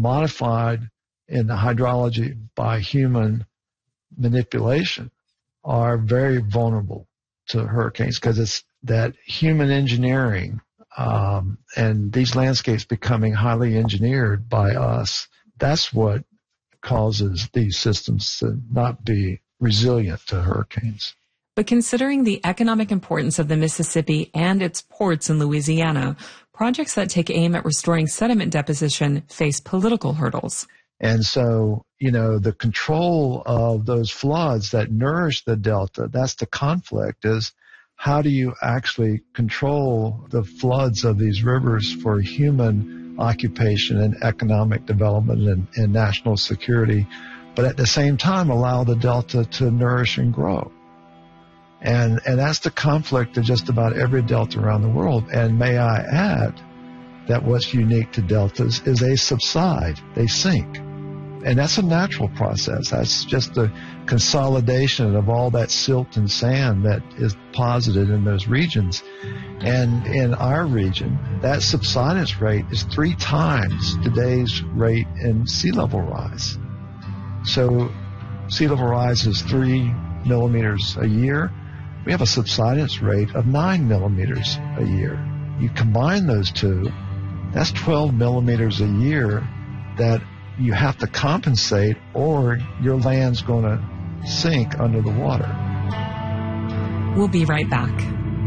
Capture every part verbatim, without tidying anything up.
modified in the hydrology by human manipulation are very vulnerable to hurricanes because it's that human engineering um, and these landscapes becoming highly engineered by us. That's what causes these systems to not be resilient to hurricanes. But considering the economic importance of the Mississippi and its ports in Louisiana, projects that take aim at restoring sediment deposition face political hurdles. And so, you know, the control of those floods that nourish the delta, that's the conflict, is how do you actually control the floods of these rivers for human occupation and economic development and, and national security, but at the same time allow the delta to nourish and grow. And, and that's the conflict of just about every delta around the world. And may I add that what's unique to deltas is they subside, they sink. And that's a natural process. That's just a consolidation of all that silt and sand that is deposited in those regions. And in our region, that subsidence rate is three times today's rate in sea level rise. So sea level rise is three millimeters a year. We have a subsidence rate of nine millimeters a year. You combine those two, that's twelve millimeters a year that you have to compensate or your land's going to sink under the water. We'll be right back.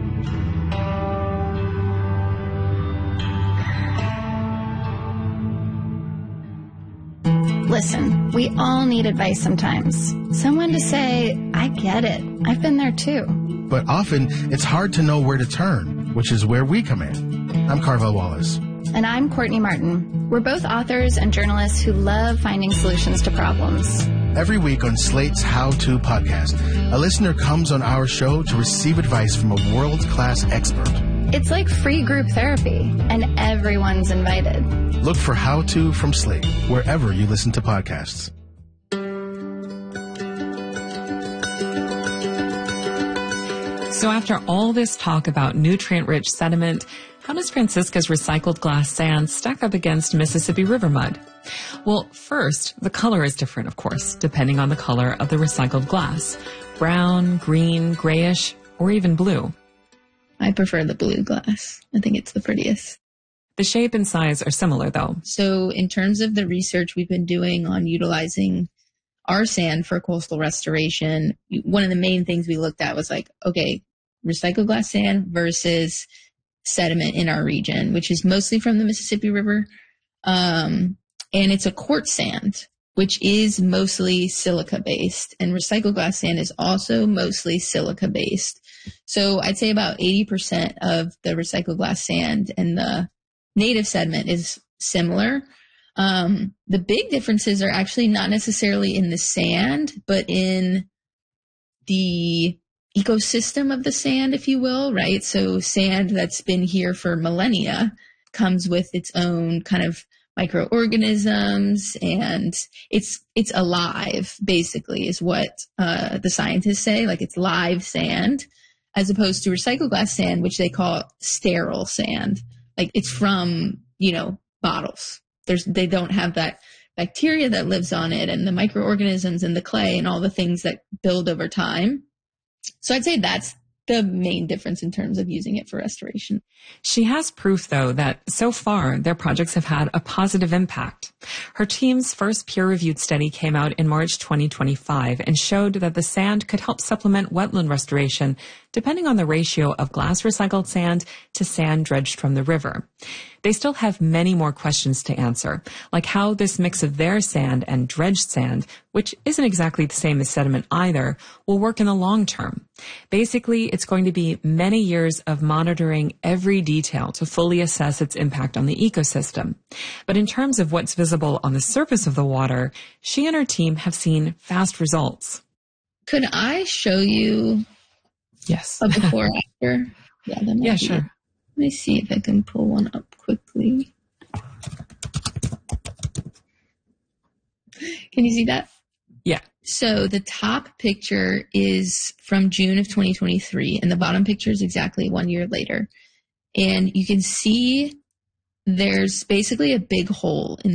Listen, we all need advice sometimes. Someone to say, I get it. I've been there too. But often, it's hard to know where to turn, which is where we come in. I'm Carvel Wallace. And I'm Courtney Martin. We're both authors and journalists who love finding solutions to problems. Every week on Slate's How To podcast, a listener comes on our show to receive advice from a world-class expert. It's like free group therapy, and everyone's invited. Look for How To from Slate, wherever you listen to podcasts. So after all this talk about nutrient-rich sediment, how does Francisca's recycled glass sand stack up against Mississippi River mud? Well, first, the color is different, of course, depending on the color of the recycled glass. Brown, green, grayish, or even blue. I prefer the blue glass. I think it's the prettiest. The shape and size are similar, though. So in terms of the research we've been doing on utilizing our sand for coastal restoration, one of the main things we looked at was like, okay, recycled glass sand versus sediment in our region, which is mostly from the Mississippi River. Um, and it's a quartz sand, which is mostly silica-based. And recycled glass sand is also mostly silica-based. So I'd say about eighty percent of the recycled glass sand and the native sediment is similar. Um, the big differences are actually not necessarily in the sand, but in the ecosystem of the sand, if you will, right? So sand that's been here for millennia comes with its own kind of microorganisms, and it's it's alive, basically, is what uh, the scientists say. Like, it's live sand, as opposed to recycled glass sand, which they call sterile sand. Like, it's from, you know, bottles. There's, they don't have that bacteria that lives on it and the microorganisms and the clay and all the things that build over time. So I'd say that's the main difference in terms of using it for restoration. She has proof, though, that so far their projects have had a positive impact. Her team's first peer-reviewed study came out in March twenty twenty-five and showed that the sand could help supplement wetland restoration depending on the ratio of glass recycled sand to sand dredged from the river. They still have many more questions to answer, like how this mix of their sand and dredged sand, which isn't exactly the same as sediment either, will work in the long term. Basically, it's going to be many years of monitoring every detail to fully assess its impact on the ecosystem. But in terms of what's visible on the surface of the water, she and her team have seen fast results. Could I show you yes. a before after? Yeah, that might yeah be sure. It. Let me see if I can pull one up quickly. Can you see that? Yeah. So the top picture is from June of twenty twenty-three, and the bottom picture is exactly one year later. And you can see there's basically a big hole in